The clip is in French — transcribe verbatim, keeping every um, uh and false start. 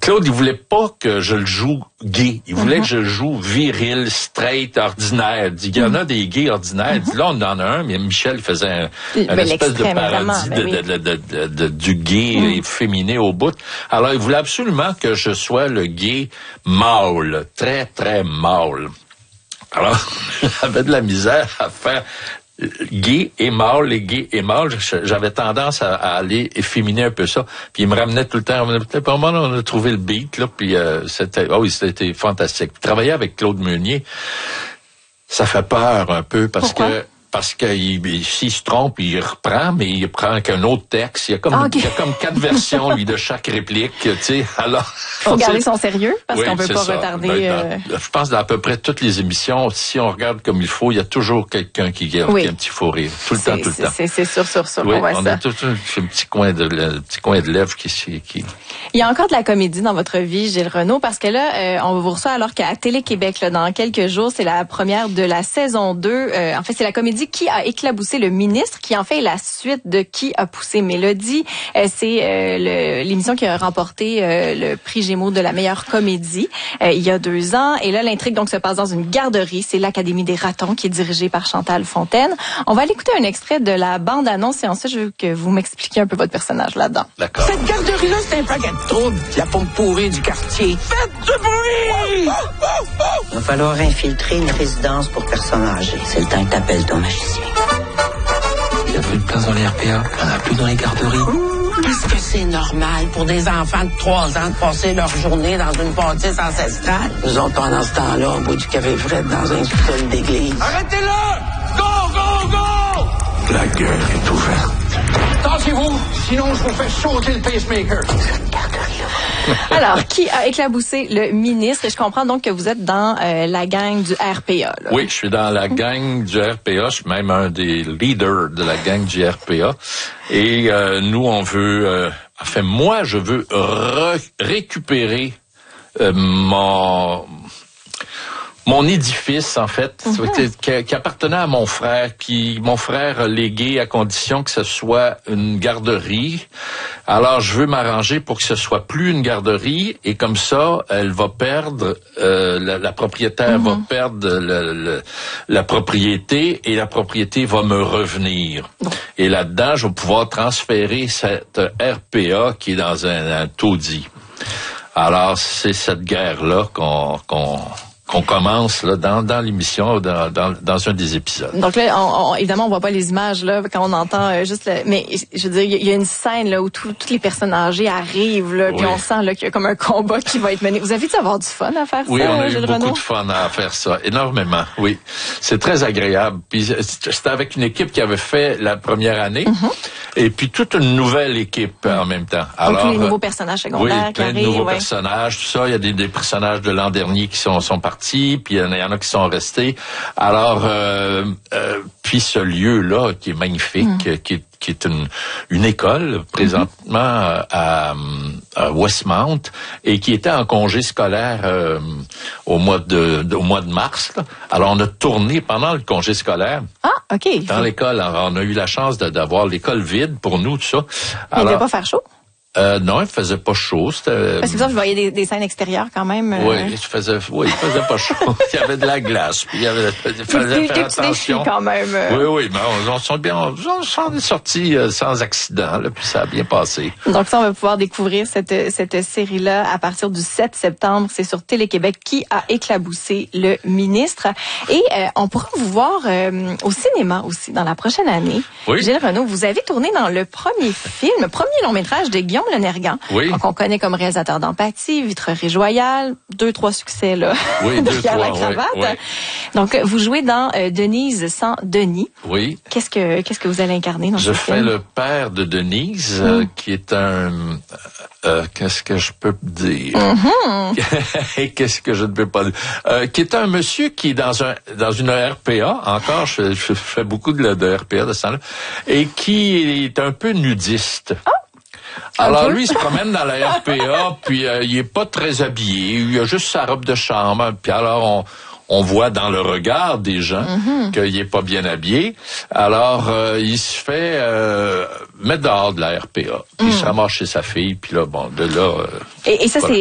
Claude, il voulait pas que je le joue gay. Il voulait mm-hmm. que je le joue viril, straight, ordinaire. Il dit, il y en a des gays ordinaires. Mm-hmm. Il dit, là, on en a un, mais Michel faisait un, un espèce de parodie de, oui. de, de, de, de, de, du gay mm. efféminé au bout. Alors, il voulait absolument que je sois le gay mâle, très, très mâle. Alors, j'avais de la misère à faire gay et mâle, les gays et mâle. J'avais tendance à, à aller efféminer un peu ça. Puis il me ramenait tout le temps. Pour moi, on a trouvé le beat, là. Puis euh, c'était, oh oui, c'était fantastique. Travailler avec Claude Meunier, ça fait peur un peu parce Pourquoi? que Parce qu'il s'il se trompe, il reprend, mais il prend qu'un autre texte. Il y a comme, ah, okay. il y a comme quatre versions, lui, de chaque réplique, tu sais. Alors. Faut garder son sérieux, parce oui, qu'on veut pas ça. retarder. Ben, dans, euh... Je pense dans à peu près toutes les émissions, si on regarde comme il faut, il y a toujours quelqu'un qui garde oui. un petit faux rire. Tout le c'est, temps, tout le temps. C'est, c'est sûr, sûr, sûr. Oui, on, on ça. a tout un, un petit coin de, un petit coin de lèvres qui, qui. Il y a encore de la comédie dans votre vie, Gilles Renaud, parce que là, euh, on vous reçoit alors qu'à Télé-Québec, là, dans quelques jours, c'est la première de la saison deux. Euh, en fait, c'est la comédie Qui a éclaboussé le ministre, qui en fait est la suite de Qui a poussé Mélodie. Euh, c'est euh, le, l'émission qui a remporté euh, le prix Gémeaux de la meilleure comédie euh, il y a deux ans. Et là, l'intrigue donc se passe dans une garderie. C'est l'Académie des ratons qui est dirigée par Chantal Fontaine. On va aller écouter un extrait de la bande-annonce et ensuite, je veux que vous m'expliquiez un peu votre personnage là-dedans. D'accord. Cette garderie-là, c'est un paquet de troubles. La pompe pourrie du quartier. Faites du bruit! Il va falloir infiltrer une résidence pour personnes âgées. C'est le temps que t'appelles ton magicien. Il n'y a plus de place dans les R P A. Il n'y en a plus dans les garderies. Est-ce que c'est normal pour des enfants de trois ans de passer leur journée dans une bâtisse ancestrale? Nous autres, pendant ce temps-là, on boit du café frais dans un sous-sol d'église. Arrêtez-le! Go, go, go! La guerre est ouverte. Tassez-vous, sinon je vous fais sauter le pacemaker. Alors, Qui a éclaboussé le ministre? Et je comprends donc que vous êtes dans euh, la gang du R P A. Là. Oui, je suis dans la gang du R P A. Je suis même un des leaders de la gang du R P A. Et euh, nous, on veut... Euh, enfin, moi, je veux re- récupérer euh, mon... Mon édifice, en fait, mm-hmm. qui, qui appartenait à mon frère, qui mon frère a légué à condition que ce soit une garderie. Alors, je veux m'arranger pour que ce soit plus une garderie et comme ça, elle va perdre, euh, la, la propriétaire mm-hmm. va perdre le, le, la propriété et la propriété va me revenir. Mm-hmm. Et là-dedans, je vais pouvoir transférer cette R P A qui est dans un, un taudis. Alors, c'est cette guerre-là qu'on... qu'on qu'on commence là dans dans l'émission dans dans dans un des épisodes. Donc là on, on, évidemment on voit pas les images là quand on entend euh, juste le, mais je veux dire il y, y a une scène là où tout, toutes les personnes âgées arrivent là puis oui. on sent là qu'il y a comme un combat qui va être mené. Vous avez dû avoir du fun à faire oui, ça? Oui, on a eu Gilles beaucoup Renaud? de fun à faire ça, énormément. Oui, c'est très agréable. Puis c'était avec une équipe qui avait fait la première année mm-hmm. et puis toute une nouvelle équipe mm-hmm. en même temps. Alors donc, les nouveaux personnages secondaires oui, qui plein de arrivent, nouveaux ouais. personnages, tout ça. Il y a des, des personnages de l'an dernier qui sont sont partis. Puis il y en a qui sont restés. Alors, euh, euh, puis ce lieu-là qui est magnifique, mmh. qui est qui est une une école présentement mmh. à, à Westmount et qui était en congé scolaire euh, au mois de, de au mois de mars. Là. Alors on a tourné pendant le congé scolaire. Ah, ok. Dans l'école, alors, on a eu la chance de, d'avoir l'école vide pour nous tout ça. Alors, il ne devait pas faire chaud. Euh, non, il faisait pas chaud. C'était... Parce que ça, je voyais des, des scènes extérieures quand même. Euh... Oui, il faisait, oui, il faisait pas chaud. Il y avait de la glace. Puis il y avait, il fallait faire attention. Quand même. Euh... Oui, oui, mais on, on sont bien, on, on s'en est sortis euh, sans accident, là, puis ça a bien passé. Donc ça, on va pouvoir découvrir cette cette série-là à partir du sept septembre. C'est sur Télé-Québec. Qui a éclaboussé le ministre? Et euh, on pourra vous voir euh, au cinéma aussi dans la prochaine année. Oui. Gilles Renaud, vous avez tourné dans le premier film, premier long métrage de Guillaume Le Nergan, oui. qu'on connaît comme réalisateur d'Empathie, Vitrerie Joyal, deux, trois succès là, oui, deux, derrière trois, la cravate. Oui, oui. Donc, vous jouez dans euh, Denise sans Denis. Oui. Qu'est-ce que qu'est-ce que vous allez incarner dans Je ce fais film? le père de Denise, mm. euh, qui est un... Euh, qu'est-ce que je peux dire? Mm-hmm. Qu'est-ce que je ne peux pas dire? Euh, qui est un monsieur qui est dans un dans une R P A, encore, je, je fais beaucoup de, de R P A de ce temps-là, et qui est un peu nudiste. Oh. Alors lui, il se promène dans la R P A, puis euh, il est pas très habillé, il a juste sa robe de chambre, puis alors on... On voit dans le regard des gens mm-hmm. qu'il est pas bien habillé. Alors, euh, il se fait euh, mettre dehors de la R P A. Puis mm. il se ramasse chez sa fille. Puis là, bon, de là... Euh, et, et ça, voilà. c'est